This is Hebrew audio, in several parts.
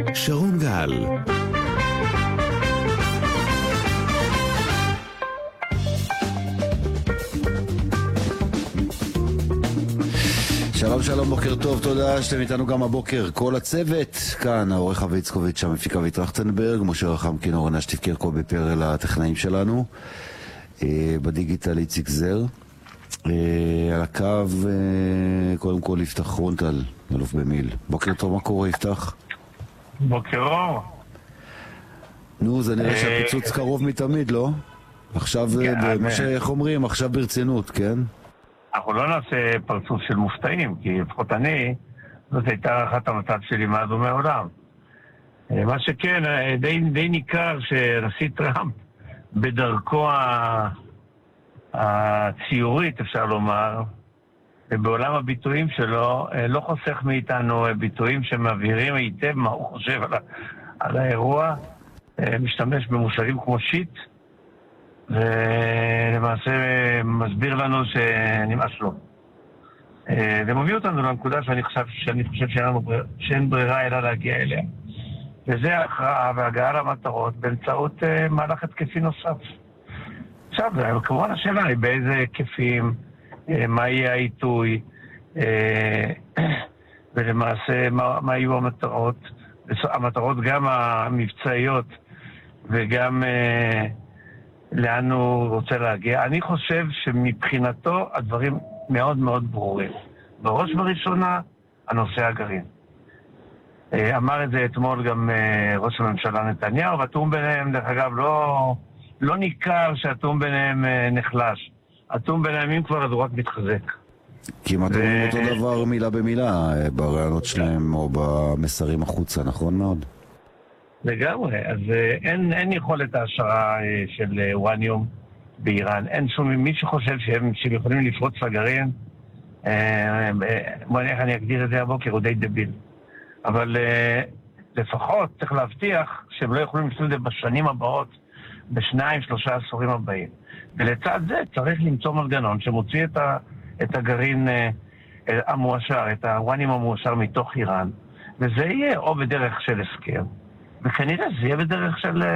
שרון גל. שלום שלום, בוקר טוב, תודה שאתם איתנו גם הבוקר. כל הצוות כאן, העורך אבי יצקוביץ', המפיק אבי טרכטנברג, משה רחמקין, אורן אשתיפקר, קובי פרל, הטכנאים שלנו, בדיגיטל איציק זר. על הקו, קודם כל יפתח רונטל, אלוף במיל. בוקר טוב, מה קורה יפתח? בוקר אור. נו, זה נראה שהפיצוץ קרוב מתמיד, לא? עכשיו, מה שאיך אומרים, עכשיו ברצינות, כן? אנחנו לא נעשה פרצוף של מופתעים, כי לפחות אני, זאת הייתה הערכת המצב שלי מאז ומעולם. מה שכן, די ניכר שנשיא טראמפ, בדרכו הציורית, אפשר לומר, ובעולם הביטויים שלו, לא חוסך מאיתנו ביטויים שמבהירים היטב מה הוא חושב על האירוע, משתמש במושגים כמו שיט, ולמעשה מסביר לנו שנמאס לו. זה מביא אותנו לנקודה שאני חושב שאין ברירה אלא להגיע אליה. וזה ההכרעה והגעה למטרות באמצעות מהלך התקפי נוסף. עכשיו, כמובן השאלה היא באיזה היקפים, מה יהיה העיתוי, ולמעשה מה יהיו המטרות. המטרות גם המבצעיות וגם לאן הוא רוצה להגיע. אני חושב שמבחינתו הדברים מאוד מאוד ברורים. בראש וראשונה, הנושא הגרעין. אמר את זה אתמול גם ראש הממשלה נתניהו, והתאום ביניהם, דרך אגב, לא ניכר שהתאום ביניהם נחלש. התאום ביניהם, אם כבר, אז הוא רק מתחזק. כמעט אומרים אותו דבר מילה במילה ברעיונות שלהם או במסרים החוצה, נכון מאוד? לגמרי, אז אין יכולת העשרה של אורניום באיראן. אין שום, מי שחושב שהם יכולים לפרוץ לגרעין, בוא נראה, אני אגדיר את זה הבוקר, הוא די דביל. אבל לפחות צריך להבטיח שהם לא יכולים לפעול את זה בשנים הבאות, ב2-3 עשורים הבאים. ולצד זה צריך למצוא מנגנון שמוציא את הגרעין המואשר, את האורניום המואשר מתוך איראן, וזה יהיה או בדרך של הסכם, וכנראה זה יהיה בדרך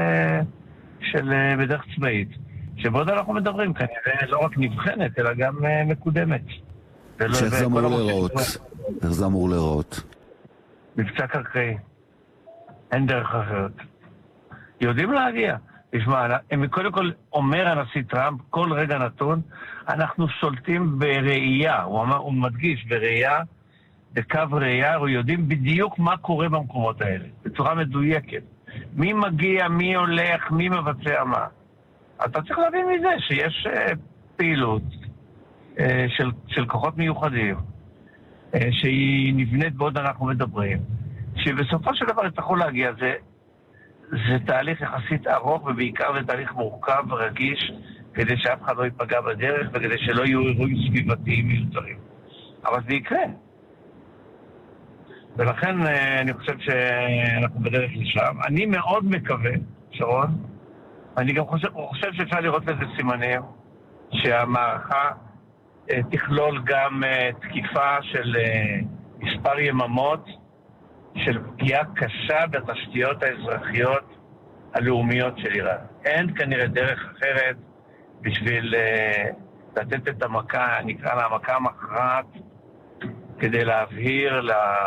בדרך צבאית, שבעוד אנחנו מדברים כנראה לא רק נבחנת, אלא גם מקודמת. שאיך זה אמור לראות? איך זה אמור לראות? מבצע קרקעי. אין דרך אחרת. יודעים להגיע. תשמע, קודם כל אומר הנשיא טראמפ, כל רגע נתון, אנחנו שולטים בראייה, הוא מדגיש בראייה, בקו ראייה, אנחנו יודעים בדיוק מה קורה במקומות האלה, בצורה מדויקת. מי מגיע, מי הולך, מי מבצע מה. אתה צריך להבין מזה שיש פעילות של כוחות מיוחדים, שהיא נבנית בעוד אנחנו מדברים, שבסופו של דבר יצטרכו להגיע, זה תהליך יחסית ארוך, ובעיקר זה תהליך מורכב ורגיש, כדי שאף אחד לא ייפגע בדרך, וכדי שלא יהיו אירועים סביבתיים מיותרים. אבל זה יקרה. ולכן אני חושב שאנחנו בדרך לשם. אני מאוד מקווה, שרון, אני גם חושב שאפשר לראות לזה סימנים, שהמערכה תכלול גם תקיפה של מספר יממות, של פגיעה קשה בתשתיות האזרחיות הלאומיות של איראן. אין כנראה דרך אחרת בשביל לתת את המכה, נקרא לה המכה המכרעת, כדי להבהיר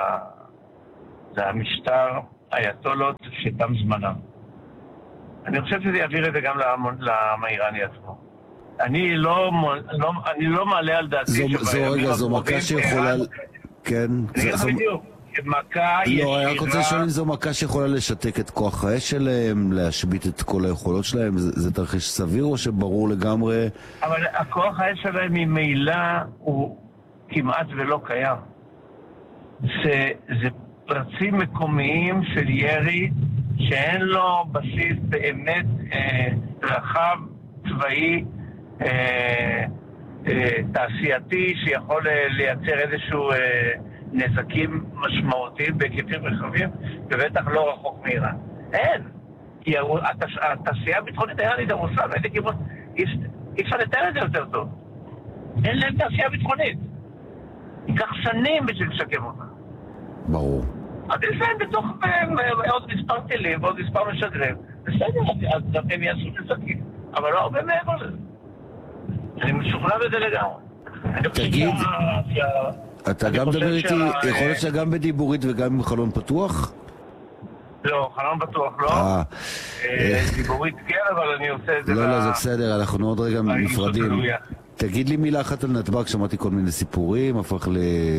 למשטר האייתולות שתם זמנם. אני חושב שזה יעביר את זה גם לעם האיראני עצמו. אני לא מעלה על דעתי זו מכה שיכולה... כן. אני אגיד בדיוק. מכה לא, אני רק רוצה לשאול אם זו מכה שיכולה לשתק את כוח האש שלהם, להשבית את כל היכולות שלהם, זה תרחיש סביר או שברור לגמרי? אבל הכוח האש שלהם ממילא הוא כמעט ולא קיים. זה פרצים מקומיים של ירי שאין לו בסיס באמת רחב צבאי תעשייתי שיכול לייצר איזשהו נזקים משמעותיים בהיקפים רחבים, ובטח לא רחוק מאיראן. אין. כי התעשייה הביטחונית האיראנית עמוסה, אי אפשר לתאר את זה יותר טוב. אין להם תעשייה ביטחונית. ייקח שנים בשביל לשקם אותה. ברור. אז יש להם בתוך עוד מספר טילים ועוד מספר משגרים. בסדר, אז הם יעשו נזקים. אבל לא הרבה מעבר לזה. אני משוכנע בזה לגמרי. תגיד, אתה גם מדבר איתי, יכול להיות שאתה גם בדיבורית וגם עם חלון פתוח? לא, חלון פתוח לא. דיבורית כן, אבל אני עושה את זה... לא, זה בסדר, אנחנו עוד רגע נפרדים. תגיד לי מילה אחת על נתב"ג, שמעתי כל מיני סיפורים, הפך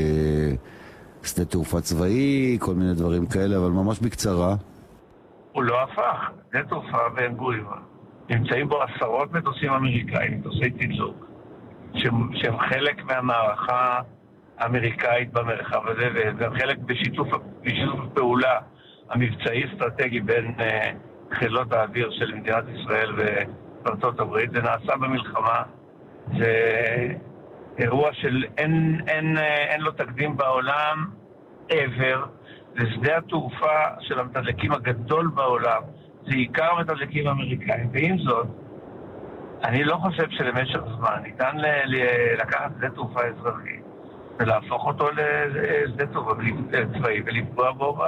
לשדה תעופה צבאי, כל מיני דברים כאלה, אבל ממש בקצרה. הוא לא הפך, שדה תעופה בן גוריון. נמצאים בו עשרות מטוסים אמריקאים, מטוסי תדלוק, שהם חלק מהמערכה האמריקאית במרחב הזה, והם חלק בשיתוף פעולה המבצעי-אסטרטגי בין חילות האוויר של מדינת ישראל וארצות הברית. זה נעשה במלחמה, זה אירוע של אין לו תקדים בעולם ever. זה שדה התעופה של המתדלקים הגדול בעולם, זה עיקר המתדלקים האמריקאים, ועם זאת אני לא חושב שלמשך זמן ניתן לקחת שדה תעופה אזרחי ולהפוך אותו לשדה תעופה צבאי ולפגוע בו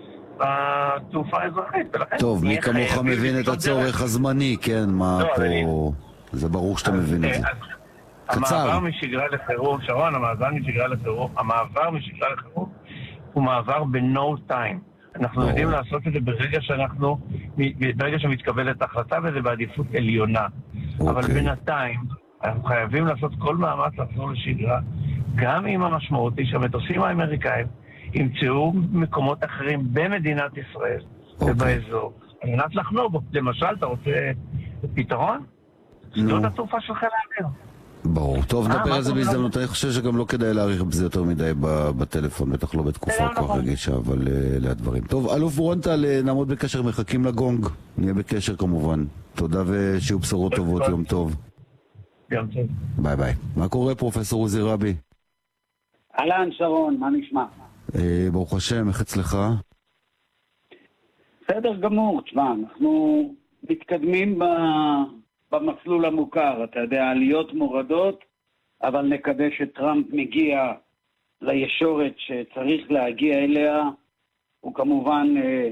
בתעופה האזרחית. טוב, מי כמוך מבין את הצורך הזמני, כן, מה פה... זה ברור שאתה מבין את זה. קצר. המעבר משגרה לחירום, שרון, המעבר משגרה לחירום הוא מעבר ב-no time. אנחנו יודעים לעשות את זה ברגע שמתקבלת החלטה, וזה בעדיפות עליונה. אבל בינתיים אנחנו חייבים לעשות כל מאמץ לחזור לשגרה, גם עם המשמעות היא שהמטוסים האמריקאים ימצאו מקומות אחרים במדינת ישראל ובאזור, על מנת לחנור בו. למשל, אתה רוצה פתרון? שדות התעופה של חיל האוויר. ברור. טוב, נדבר על זה בהזדמנות. אני חושב שגם לא כדאי להאריך בזה יותר מדי בטלפון, בטח לא בתקופה כל כך רגישה, אבל לדברים. טוב, אלוף ברונטל, נעמוד בקשר, מחכים לגונג. נהיה בקשר כמובן. תודה ושיהיו בשורות טובות, יום טוב. יום טוב. ביי ביי. מה קורה, פרופסור עוזי רבי? אהלן, שרון, מה נשמע? ברוך השם, איך אצלך? בסדר גמור, תשמע, אנחנו מתקדמים במסלול המוכר, אתה יודע, עליות מורדות, אבל נקווה שטראמפ מגיע לישורת שצריך להגיע אליה. הוא כמובן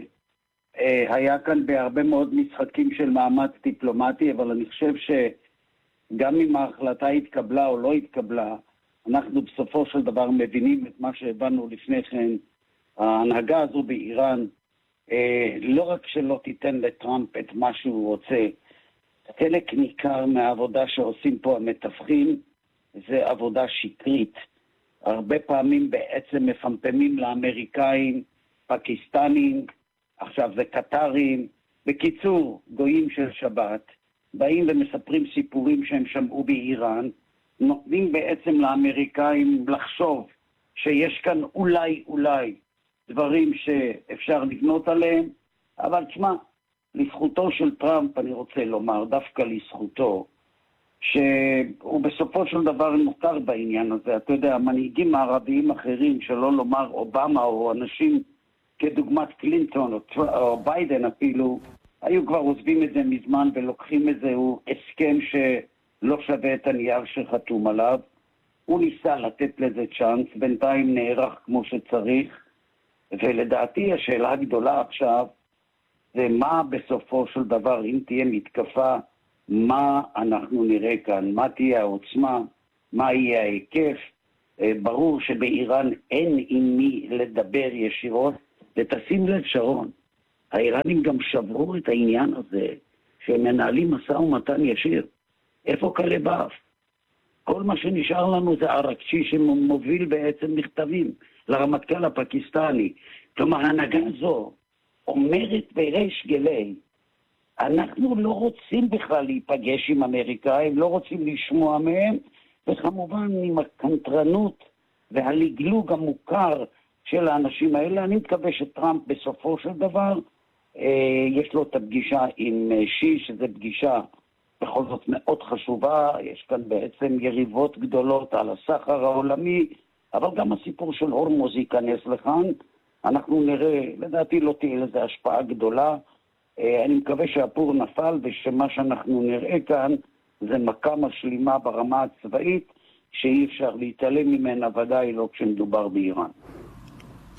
היה כאן בהרבה מאוד משחקים של מאמץ דיפלומטי, אבל אני חושב שגם אם ההחלטה התקבלה או לא התקבלה, אנחנו בסופו של דבר מבינים את מה שהבנו לפני כן. ההנהגה הזו באיראן לא רק שלא תיתן לטראמפ את מה שהוא רוצה, חלק ניכר מהעבודה שעושים פה המתווכים זה עבודה שקרית. הרבה פעמים בעצם מפמפמים לאמריקאים, פקיסטנים, עכשיו זה קטרים, בקיצור, גויים של שבת, באים ומספרים סיפורים שהם שמעו באיראן, נותנים בעצם לאמריקאים לחשוב שיש כאן אולי דברים שאפשר לבנות עליהם, אבל תשמע, לזכותו של טראמפ אני רוצה לומר, דווקא לזכותו, שהוא בסופו של דבר נותר בעניין הזה. אתה יודע, מנהיגים מערביים אחרים, שלא לומר אובמה או אנשים כדוגמת קלינטון או ביידן אפילו, היו כבר עוזבים את זה מזמן ולוקחים איזשהו הסכם שלא שווה את הנייר שחתום עליו. הוא ניסה לתת לזה צ'אנס, בינתיים נערך כמו שצריך, ולדעתי השאלה הגדולה עכשיו זה מה בסופו של דבר, אם תהיה מתקפה, מה אנחנו נראה כאן, מה תהיה העוצמה, מה יהיה ההיקף. ברור שבאיראן אין עם מי לדבר ישירות, ותשים לב שרון, האיראנים גם שברו את העניין הזה, שהם מנהלים משא ומתן ישיר. איפה קלבאף? כל מה שנשאר לנו זה ערקשי שמוביל בעצם מכתבים לרמטכ"ל הפקיסטני. כלומר, ההנהגה הזו אומרת בריש גלי, אנחנו לא רוצים בכלל להיפגש עם אמריקאים, לא רוצים לשמוע מהם, וכמובן עם הקנטרנות והלגלוג המוכר של האנשים האלה, אני מקווה שטראמפ בסופו של דבר, יש לו את הפגישה עם שי, שזו פגישה בכל זאת מאוד חשובה, יש כאן בעצם יריבות גדולות על הסחר העולמי, אבל גם הסיפור של הורמוז ייכנס לכאן, אנחנו נראה, לדעתי לא תהיה לזה השפעה גדולה, אני מקווה שהפור נפל ושמה שאנחנו נראה כאן זה מכה משלימה ברמה הצבאית שאי אפשר להתעלם ממנה, ודאי לא כשמדובר באיראן.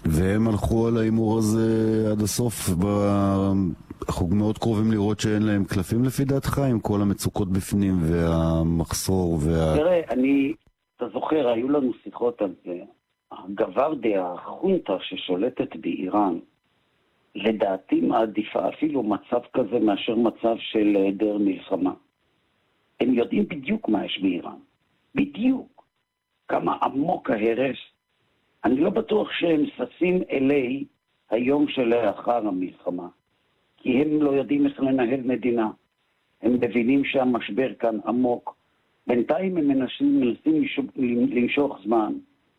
והם הלכו על האימור הזה עד הסוף, אנחנו מאוד קרובים לראות שאין להם קלפים לפי דעתך, עם כל המצוקות בפנים והמחסור תראה, אתה זוכר, היו לנו שיחות על זה. הגוורדיה, החונטה ששולטת באיראן, לדעתי מעדיפה אפילו מצב כזה מאשר מצב של היעדר מלחמה. הם יודעים בדיוק מה יש באיראן. בדיוק. כמה עמוק ההרס. אני לא בטוח שהם ששים אלי היום שלאחר המלחמה. כי הם לא יודעים איך לנהל מדינה. הם מבינים שהמשבר כאן עמוק. בינתיים הם מנסים למשוך זמן.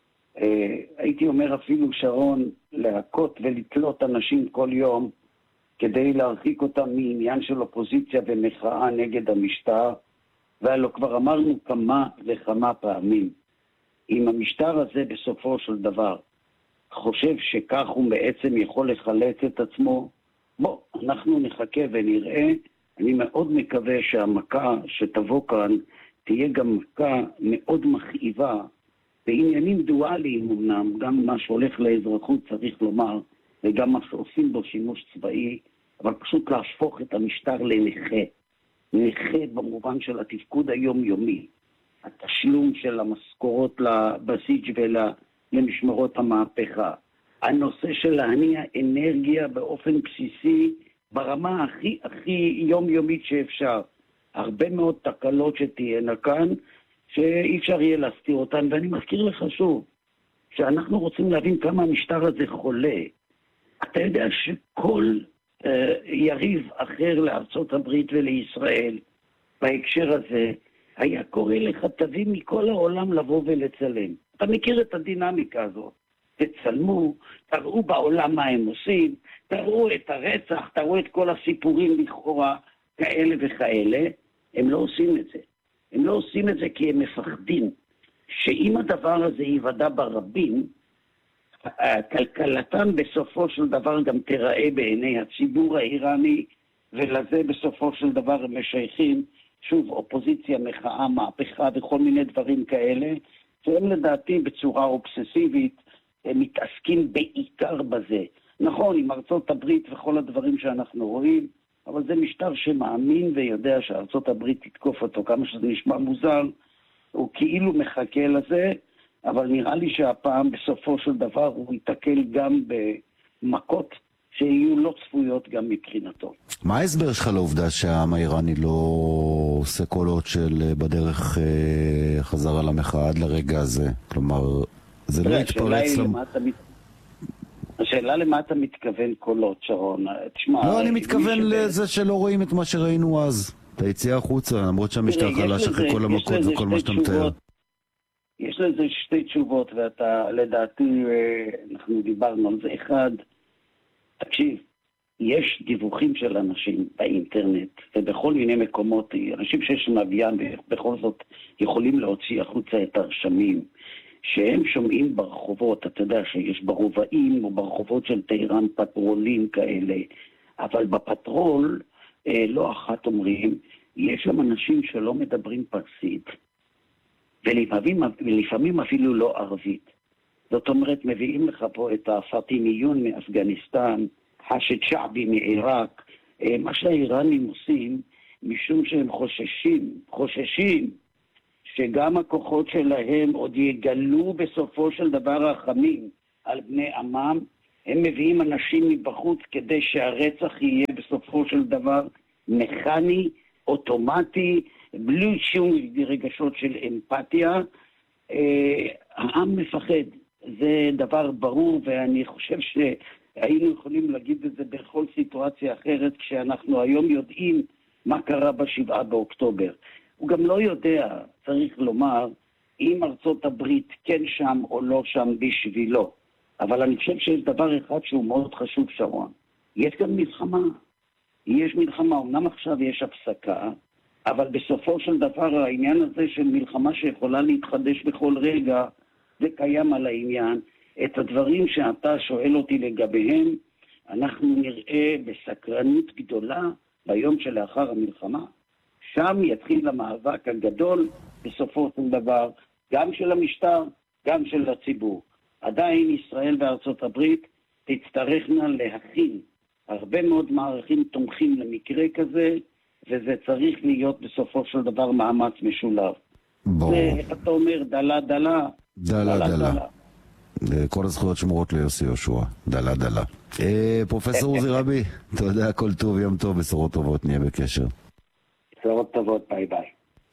הייתי אומר אפילו שרון להכות ולתלות אנשים כל יום כדי להרחיק אותם מעניין של אופוזיציה ומחאה נגד המשטר. והלא כבר אמרנו כמה וכמה פעמים, אם המשטר הזה בסופו של דבר חושב שכך הוא בעצם יכול לחלץ את עצמו, בוא, אנחנו נחכה ונראה. אני מאוד מקווה שהמכה שתבוא כאן תהיה גם מכה מאוד מכאיבה, בעניינים דואליים אמנם, גם מה שהולך לאזרחות צריך לומר, וגם מה שעושים בו שימוש צבאי, אבל פשוט להפוך את המשטר לנכה. נכה במובן של התפקוד היומיומי, התשלום של המשכורות לבסיג' ולמשמרות המהפכה, הנושא של להניע אנרגיה באופן בסיסי ברמה הכי יומיומית שאפשר. הרבה מאוד תקלות שתהיינה כאן, שאי אפשר יהיה להסתיר אותן, ואני מזכיר לך שוב, שאנחנו רוצים להבין כמה המשטר הזה חולה. אתה יודע שכל יריב אחר לארצות הברית ולישראל בהקשר הזה היה קורא לך תביא מכל העולם לבוא ולצלם. אתה מכיר את הדינמיקה הזאת. תצלמו, תראו בעולם מה הם עושים, תראו את הרצח, תראו את כל הסיפורים לכאורה כאלה וכאלה. הם לא עושים את זה. הם לא עושים את זה כי הם מפחדים שאם הדבר הזה ייוודע ברבים, כלכלתם בסופו של דבר גם תיראה בעיני הציבור האיראני, ולזה בסופו של דבר הם משייכים, שוב, אופוזיציה, מחאה, מהפכה וכל מיני דברים כאלה, שהם לדעתי בצורה אובססיבית הם מתעסקים בעיקר בזה. נכון, עם ארצות הברית וכל הדברים שאנחנו רואים, אבל זה משטר שמאמין ויודע שארצות הברית תתקוף אותו, כמה שזה נשמע מוזר, הוא כאילו מחכה לזה, אבל נראה לי שהפעם בסופו של דבר הוא ייתקל גם במכות שיהיו לא צפויות גם מבחינתו. מה ההסבר שלך לעובדה שהעם האיראני לא עושה קולות של בדרך חזרה למחאה עד לרגע הזה? כלומר, זה לא יתפרץ השאלה למה אתה מתכוון קולות, שרון? תשמע, לא, אני מתכוון לזה שלא רואים את מה שראינו אז. את היציאה החוצה, למרות שהמשטר חלש אחרי כל המכות וכל מה שאתה מתאר. יש לזה שתי תשובות, ואתה, לדעתי, אנחנו דיברנו על זה. אחד, תקשיב, יש דיווחים של אנשים באינטרנט ובכל מיני מקומות, אנשים שיש לוויין ובכל זאת יכולים להוציא החוצה את הרשמים, שהם שומעים ברחובות, אתה יודע שיש ברובעים או ברחובות של טהרן פטרולים כאלה, אבל בפטרול לא אחת אומרים, יש שם אנשים שלא מדברים פרסית, ולפעמים אפילו לא ערבית. זאת אומרת, מביאים לך פה את הפאטימיון מאפגניסטן, חשד שעבי מעיראק, מה שהאיראנים עושים, משום שהם חוששים שגם הכוחות שלהם עוד יגלו בסופו של דבר רחמים על בני עמם, הם מביאים אנשים מבחוץ כדי שהרצח יהיה בסופו של דבר מכני, אוטומטי, בלי שום רגשות של אמפתיה. העם מפחד, זה דבר ברור, ואני חושב שהיינו יכולים להגיד את זה בכל סיטואציה אחרת, כשאנחנו היום יודעים מה קרה ב7 באוקטובר. הוא גם לא יודע, צריך לומר, אם ארצות הברית כן שם או לא שם בשבילו. אבל אני חושב שיש דבר אחד שהוא מאוד חשוב, שרון. יש גם מלחמה. יש מלחמה, אמנם עכשיו יש הפסקה, אבל בסופו של דבר העניין הזה של מלחמה שיכולה להתחדש בכל רגע, זה קיים על העניין. את הדברים שאתה שואל אותי לגביהם, אנחנו נראה בסקרנות גדולה ביום שלאחר המלחמה. שם יתחיל המאבק הגדול בסופו של דבר, גם של המשטר, גם של הציבור. עדיין ישראל וארצות הברית תצטרכנה להכין הרבה מאוד מערכים תומכים למקרה כזה, וזה צריך להיות בסופו של דבר מאמץ משולב. זה, איך אתה אומר, דלה. כל הזכויות שמורות ליוסי יהושע. דלה. פרופסור עוזי רבי, אתה יודע, הכל טוב, יום טוב, בשורות טובות, נהיה בקשר. בשורות טובות, ביי ביי.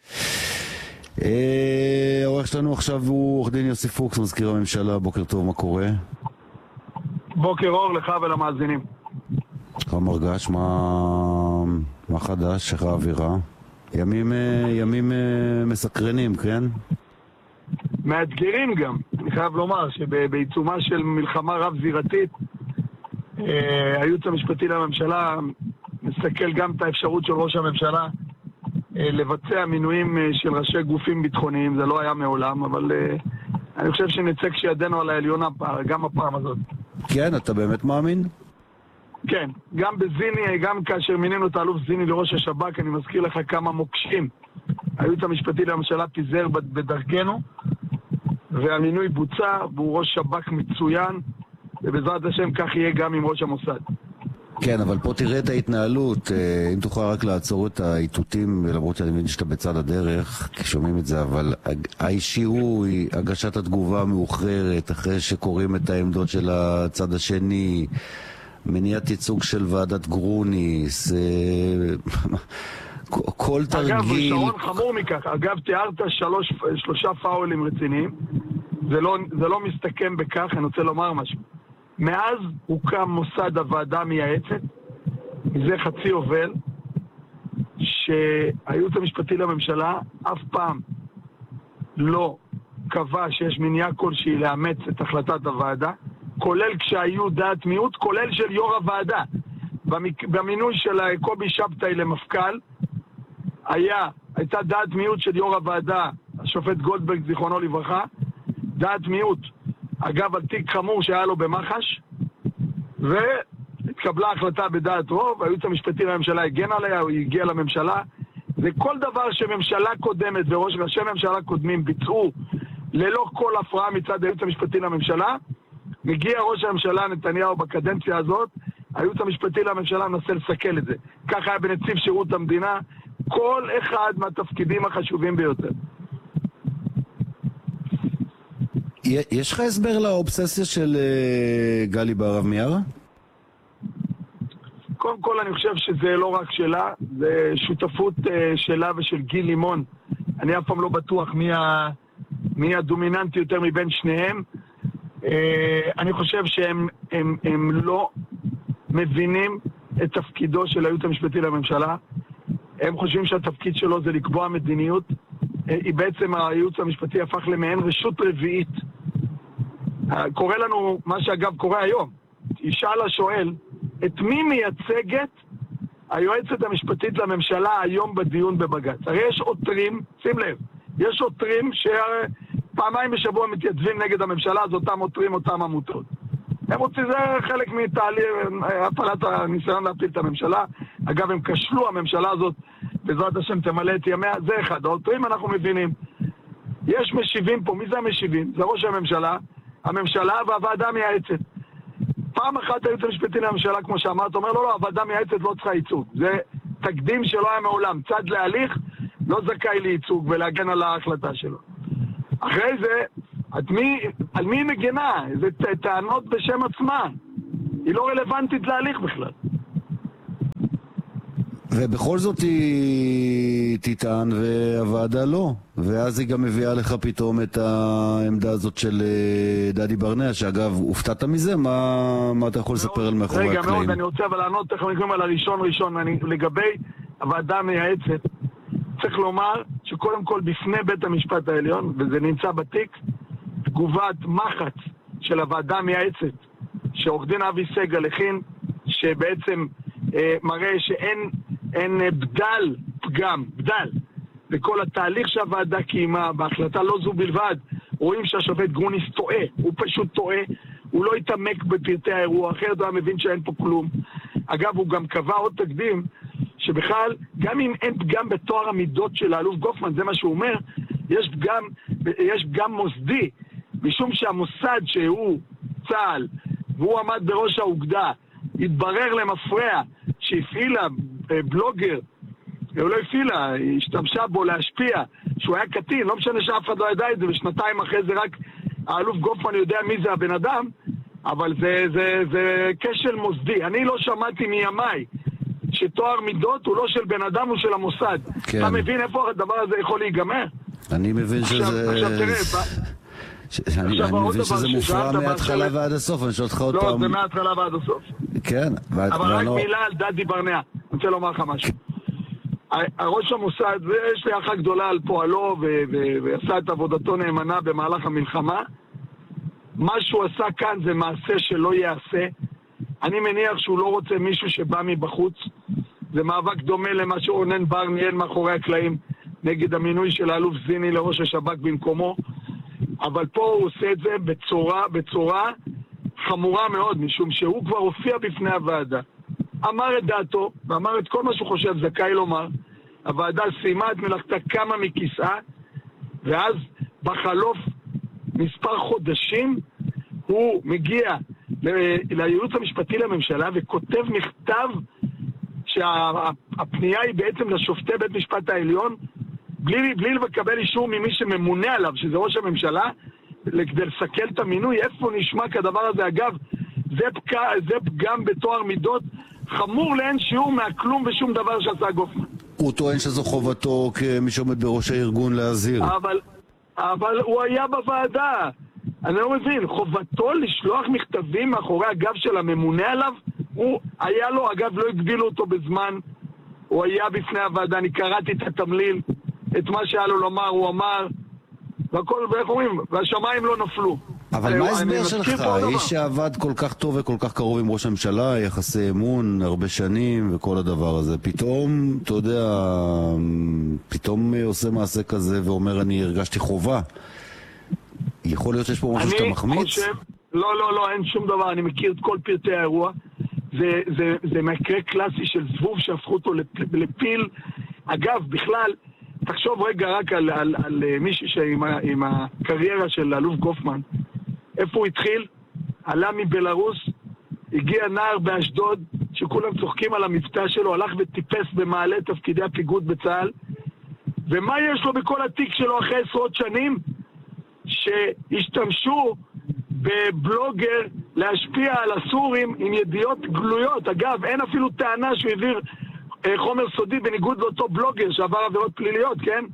העורך שלנו עכשיו הוא עורך דין יוסי פוקס, מזכיר הממשלה. בוקר טוב, מה קורה? בוקר אור לך ולמאזינים. איך מרגש? מה חדש? איך האווירה? ימים מסקרנים, כן? מאתגרים גם. אני חייב לומר שבעיצומה של מלחמה רב-זירתית, הייעוץ המשפטי לממשלה מסתכל גם את האפשרות של ראש הממשלה לבצע מינויים של ראשי גופים ביטחוניים. זה לא היה מעולם, אבל אני חושב שנצא כשידנו על העליונה גם הפעם הזאת. כן, אתה באמת מאמין? כן, גם בזיני, גם כאשר מינינו את האלוף זיני לראש השב"כ, אני מזכיר לך כמה מוקשים הייעוץ המשפטי לממשלה פיזר בדרכנו, והמינוי בוצע, והוא ראש שב"כ מצוין, ובעזרת השם כך יהיה גם עם ראש המוסד. כן, אבל פה תראה את ההתנהלות, אם תוכל רק לעצור את האיתותים, למרות שאני מבין שאתה בצד הדרך, כי שומעים את זה, אבל האישי הוא הגשת התגובה המאוחרת, אחרי שקוראים את העמדות של הצד השני, מניעת ייצוג של ועדת גרוניס, כל תרגיל... אגב, שרון חמור מכך, אגב, תיארת שלושה פאולים רציניים, זה לא מסתכם בכך, אני רוצה לומר משהו. מאז הוקם מוסד הוועדה המייעצת, מזה חצי יובל, שהייעוץ המשפטי לממשלה אף פעם לא קבע שיש מניעה כלשהי לאמץ את החלטת הוועדה, כולל כשהיו דעת מיעוט, כולל של יו"ר הוועדה. במינוי של קובי שבתאי למפכ"ל, הייתה דעת מיעוט של יו"ר הוועדה, השופט גולדברג, זיכרונו לברכה, דעת מיעוט. אגב, על תיק חמור שהיה לו במח"ש, והתקבלה החלטה בדעת רוב, הייעוץ המשפטי לממשלה הגן עליה, הוא הגיע לממשלה. זה כל דבר שממשלה קודמת וראשי ממשלה קודמים ביצעו ללא כל הפרעה מצד הייעוץ המשפטי לממשלה, מגיע ראש הממשלה נתניהו בקדנציה הזאת, הייעוץ המשפטי לממשלה מנסה לסכל את זה. כך היה בנציב שירות המדינה, כל אחד מהתפקידים החשובים ביותר. יש לך הסבר לאובססיה של גלי בהרב מיארה? קודם כל אני חושב שזה לא רק שלה, זה שותפות שלה ושל גיל לימון. אני אף פעם לא בטוח מי הדומיננטי יותר מבין שניהם. אני חושב שהם לא מבינים את תפקידו של הייעוץ המשפטי לממשלה. הם חושבים שהתפקיד שלו זה לקבוע מדיניות. בעצם הייעוץ המשפטי הפך למעין רשות רביעית. קורה לנו מה שאגב קורה היום. ישאל השואל, את מי מייצגת היועצת המשפטית לממשלה היום בדיון בבג"ץ? הרי יש עותרים, שים לב, יש עותרים שפעמיים בשבוע מתייצבים נגד הממשלה, אז אותם עותרים, אותם עמותות. הם רוצים, זה חלק מתהליך, הפעלת הניסיון להפיל את הממשלה. אגב, הם כשלו, הממשלה הזאת, בעזרת השם תמלא את ימיה, זה אחד. העותרים אנחנו מבינים. יש משיבים פה, מי זה המשיבים? זה ראש הממשלה והוועדה המייעצת. פעם אחת הייעוץ המשפטי לממשלה, כמו שאמרת, אומר, לא, הוועדה המייעצת לא צריכה ייצוג. זה תקדים שלא היה מעולם. צד להליך לא זכאי לייצוג ולהגן על ההחלטה שלו. אחרי זה, על מי היא מגנה? זה טענות בשם עצמה. היא לא רלוונטית להליך בכלל. ובכל זאת היא תטען והוועדה לא, ואז היא גם מביאה לך פתאום את העמדה הזאת של דדי ברנע, שאגב הופתעת מזה, מה אתה יכול לספר על מאחורי הקלעים? רגע מאוד, אני רוצה אבל לענות תכף נקראים על הראשון, לגבי הוועדה המייעצת, צריך לומר שקודם כל בפני בית המשפט העליון, וזה נמצא בתיק, תגובת מחץ של הוועדה המייעצת, שעורך דין אבי סגל הכין, שבעצם מראה שאין בדל לכל התהליך שהוועדה קיימה, בהחלטה לא זו בלבד, רואים שהשופט גרוניס טועה, הוא פשוט טועה, הוא לא יתעמק בפרטי האירוע, אחרת הוא מבין שאין פה כלום. אגב, הוא גם קבע עוד תקדים, שבכלל, גם אם אין פגם בתואר המידות של האלוף גופמן, זה מה שהוא אומר, יש פגם מוסדי משום שהמוסד שהוא צה"ל, והוא עמד בראש האוגדה, התברר למפרע שהפעילה בלוגר, הוא לא הפעילה, היא השתמשה בו להשפיע, שהוא היה קטין, לא משנה שאף אחד לא ידע את זה, ושנתיים אחרי זה רק האלוף גופמן יודע מי זה הבן אדם, אבל זה כשל מוסדי. אני לא שמעתי מימיי שתואר מידות הוא לא של בן אדם, הוא של המוסד. כן. אתה מבין איפה הדבר הזה יכול להיגמר? אני מבין שזה... עכשיו תראה, אני מבין שזה מופרע מההתחלה ועד הסוף, אני שואל אותך עוד פעם... לא, זה מההתחלה ועד הסוף. כן. אבל רק מילה על דדי ברנע, אני רוצה לומר לך משהו. ראש המוסד, ויש לי אחת גדולה על פועלו, ועשה את עבודתו נאמנה במהלך המלחמה. מה שהוא עשה כאן זה מעשה שלא יעשה. אני מניח שהוא לא רוצה מישהו שבא מבחוץ. זה מאבק דומה למה שרונן בר ניהל מאחורי הקלעים נגד המינוי של האלוף זיני לראש השב"כ במקומו. אבל פה הוא עושה את זה בצורה חמורה מאוד, משום שהוא כבר הופיע בפני הוועדה. אמר את דעתו, ואמר את כל מה שהוא חושב, זכאי לומר. הוועדה סיימה את מלאכתה, קמה מכיסאה, ואז בחלוף מספר חודשים הוא מגיע לייעוץ המשפטי לממשלה וכותב מכתב שהפנייה היא בעצם לשופטי בית משפט העליון, בלי לקבל אישור ממי שממונה עליו, שזה ראש הממשלה, כדי לסכל את המינוי. איפה נשמע כדבר הזה? אגב, זה פגם בתואר מידות חמור לאין שיעור מהכלום ושום דבר שעשה גופמן. הוא טוען שזו חובתו כמי שעומד בראש הארגון להזהיר. אבל הוא היה בוועדה. אני לא מבין, חובתו לשלוח מכתבים מאחורי הגב של הממונה עליו? הוא היה לו, אגב לא הגבילו אותו בזמן, הוא היה בפני הוועדה, אני קראתי את התמליל, את מה שהיה לו לומר, הוא אמר, והכל, ואיך אומרים, והשמיים לא נפלו. אבל מה ההסבר שלך? איש שעבד כל כך טוב וכל כך קרוב עם ראש הממשלה, יחסי אמון, הרבה שנים וכל הדבר הזה, פתאום, אתה יודע, פתאום עושה מעשה כזה ואומר אני הרגשתי חובה. יכול להיות שיש פה משהו שאתה מחמיץ? לא, אין שום דבר, אני מכיר את כל פרטי האירוע. זה מקרה קלאסי של זבוב שהפכו אותו לפיל. אגב, בכלל, תחשוב רגע רק על מישהו עם הקריירה של אלוף גופמן. איפה הוא התחיל? עלה מבלרוס, הגיע נער באשדוד, שכולם צוחקים על המבטא שלו, הלך וטיפס במעלה תפקידי הפיגוד בצה"ל. ומה יש לו בכל התיק שלו אחרי עשרות שנים? שהשתמשו בבלוגר להשפיע על הסורים עם ידיעות גלויות. אגב, אין אפילו טענה שהוא העביר חומר סודי בניגוד לאותו בלוגר שעבר עבירות פליליות, כן?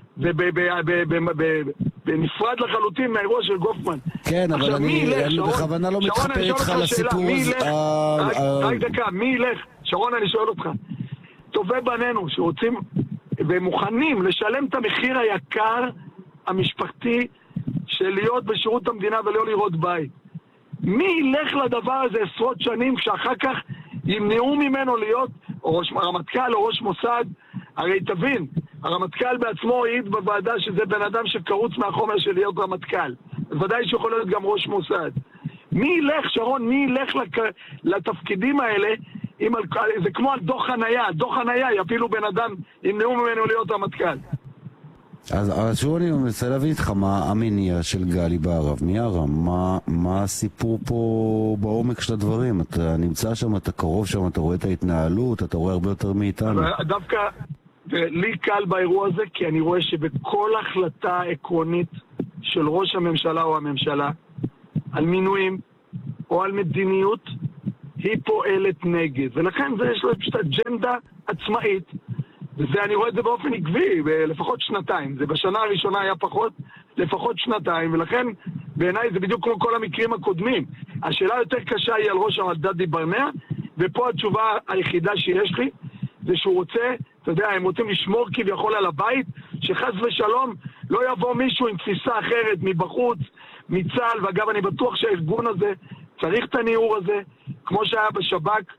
בנפרד לחלוטין מהאירוע של גופמן. כן, אבל אני בכוונה לא מתחפר איתך לסיפור הזה. רק דקה, מי ילך? שרון, אני שואל אותך. טובי בנינו שרוצים ומוכנים לשלם את המחיר היקר המשפחתי של להיות בשירות המדינה ולא לראות בית. מי ילך לדבר הזה עשרות שנים כשאחר כך ימנעו ממנו להיות רמטכ"ל או ראש מוסד? הרי תבין, הרמטכ"ל בעצמו העיד בוועדה שזה בן אדם שקרוץ מהחומר של להיות רמטכ"ל. אז ודאי שיכול להיות גם ראש מוסד. מי ילך, שרון, מי ילך לתפקידים האלה? זה כמו על דוח חנייה. דוח חנייה יפילו בן אדם, ימנעו ממנו להיות רמטכ"ל. אז שוב אני מנסה להבין איתך מה המניע של גלי בהרב מיארה, מה הסיפור פה בעומק של הדברים? אתה נמצא שם, אתה קרוב שם, אתה רואה את ההתנהלות, אתה רואה הרבה יותר מאיתנו. דווקא לי קל באירוע הזה, כי אני רואה שבכל החלטה עקרונית של ראש הממשלה או הממשלה, על מינויים או על מדיניות, היא פועלת נגד. ולכן זה יש לו פשוט אג'נדה עצמאית, וזה אני רואה את זה באופן עקבי, לפחות שנתיים. זה בשנה הראשונה היה פחות, לפחות שנתיים, ולכן בעיניי זה בדיוק כמו כל המקרים הקודמים. השאלה יותר קשה היא על ראש דדי ברנע, ופה התשובה היחידה שיש לי, זה שהוא רוצה, אתה יודע, הם רוצים לשמור כביכול על הבית, שחס ושלום לא יבוא מישהו עם תפיסה אחרת מבחוץ, מצה"ל, ואגב אני בטוח שהארגון הזה צריך את הניעור הזה, כמו שהיה בשב"כ,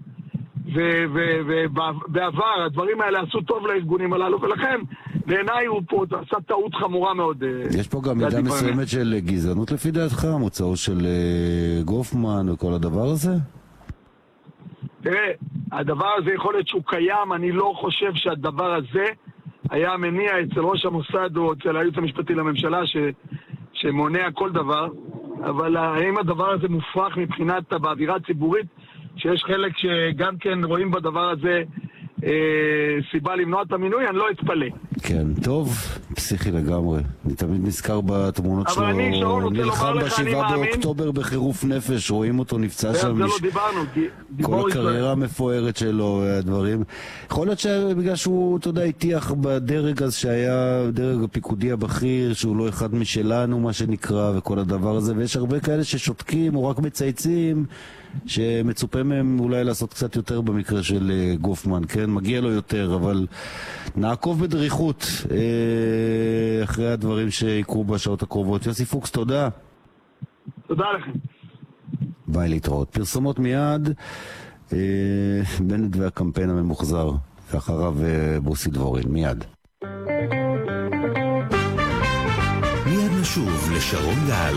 ובעבר הדברים האלה עשו טוב לארגונים הללו, ולכן בעיניי הוא פה עשה טעות חמורה מאוד. יש פה גם מידה מסוימת של גזענות לפי דעתך, מוצאו של גופמן וכל הדבר הזה? תראה, הדבר הזה יכול להיות שהוא קיים, אני לא חושב שהדבר הזה היה מניע אצל ראש המוסד או אצל הייעוץ המשפטי לממשלה שמונע כל דבר, אבל האם הדבר הזה מופרך מבחינת באווירה הציבורית, שיש חלק שגם כן רואים בדבר הזה סיבה למנוע את המינוי, אני לא אתפלא. כן, טוב, פסיכי לגמרי. אני תמיד נזכר בתמונות שלו, נלחם ב7 באוקטובר בחירוף נפש, רואים אותו נפצע שם, זה לא דיברנו, כל הקריירה המפוארת שלו, הדברים. יכול להיות שבגלל שהוא, אתה יודע, הטיח בדרג אז שהיה דרג הפיקודי הבכיר, שהוא לא אחד משלנו, מה שנקרא, וכל הדבר הזה, ויש הרבה כאלה ששותקים או רק מצייצים, שמצופה מהם אולי לעשות קצת יותר במקרה של גופמן, כן? מגיע לו יותר, אבל נעקוב בדריכות אחרי הדברים שיקרו בשעות הקרובות. יוסי פוקס, תודה. תודה לכם. ביי, להתראות. פרסומות מיד, בנט והקמפיין הממוחזר, ואחריו בוסי דבורין, מיד. מיד נשוב לשרון גל.